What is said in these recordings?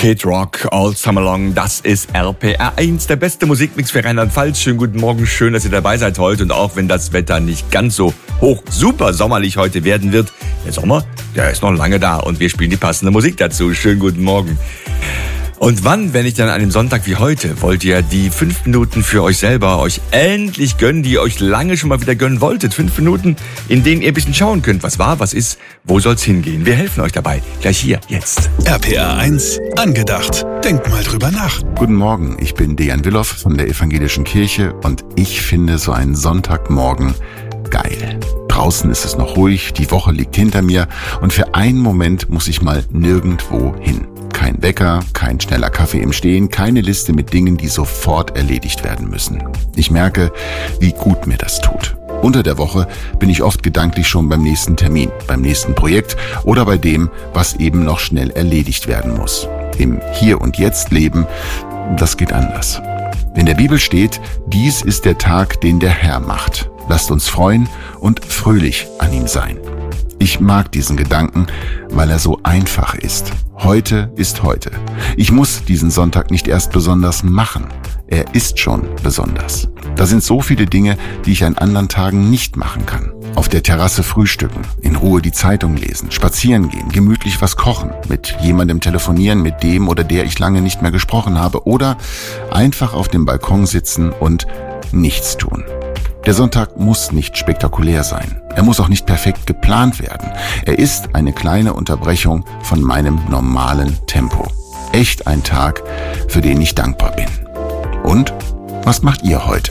Kid Rock, All Summer Long, das ist RPR1, der beste Musikmix für Rheinland-Pfalz. Schönen guten Morgen, schön, dass ihr dabei seid heute. Und auch wenn das Wetter nicht ganz so hoch super sommerlich heute werden wird, der Sommer, der ist noch lange da und wir spielen die passende Musik dazu. Schönen guten Morgen. Und wann, wenn nicht an einem Sonntag wie heute, wollt ihr die 5 Minuten für euch selber euch endlich gönnen, die ihr euch lange schon mal wieder gönnen wolltet? 5 Minuten, in denen ihr ein bisschen schauen könnt, was war, was ist, wo soll's hingehen. Wir helfen euch dabei. Gleich hier, jetzt. RPR1 angedacht. Denkt mal drüber nach. Guten Morgen, ich bin Dejan Willoff von der Evangelischen Kirche und ich finde so einen Sonntagmorgen geil. Draußen ist es noch ruhig, die Woche liegt hinter mir und für einen Moment muss ich mal nirgendwo hin. Kein Wecker, kein schneller Kaffee im Stehen, keine Liste mit Dingen, die sofort erledigt werden müssen. Ich merke, wie gut mir das tut. Unter der Woche bin ich oft gedanklich schon beim nächsten Termin, beim nächsten Projekt oder bei dem, was eben noch schnell erledigt werden muss. Im Hier und Jetzt leben, das geht anders. In der Bibel steht, dies ist der Tag, den der Herr macht. Lasst uns freuen und fröhlich an ihm sein. Ich mag diesen Gedanken, weil er so einfach ist. Heute ist heute. Ich muss diesen Sonntag nicht erst besonders machen. Er ist schon besonders. Da sind so viele Dinge, die ich an anderen Tagen nicht machen kann. Auf der Terrasse frühstücken, in Ruhe die Zeitung lesen, spazieren gehen, gemütlich was kochen, mit jemandem telefonieren, mit dem oder der ich lange nicht mehr gesprochen habe oder einfach auf dem Balkon sitzen und nichts tun. Der Sonntag muss nicht spektakulär sein. Er muss auch nicht perfekt geplant werden. Er ist eine kleine Unterbrechung von meinem normalen Tempo. Echt ein Tag, für den ich dankbar bin. Und was macht ihr heute?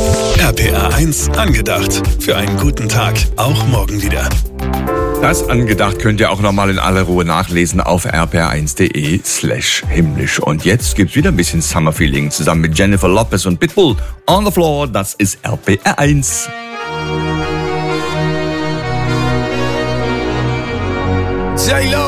RPR1 angedacht. Für einen guten Tag. Auch morgen wieder. Das angedacht könnt ihr auch nochmal in aller Ruhe nachlesen auf rpr1.de/himmlisch. Und jetzt gibt's wieder ein bisschen Summer Feeling zusammen mit Jennifer Lopez und Pitbull on the Floor. Das ist RPR1. J-Lo.